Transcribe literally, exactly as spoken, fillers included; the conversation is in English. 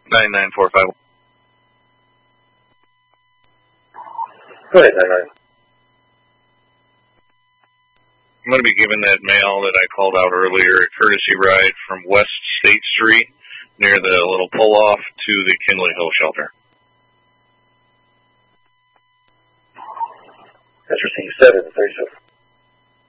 nine nine four five. Go ahead, nine nine. I'm going to be giving that mail that I called out earlier a courtesy ride from West State Street near the little pull-off to the Kinley Hill shelter. That's received seven thirty-seven.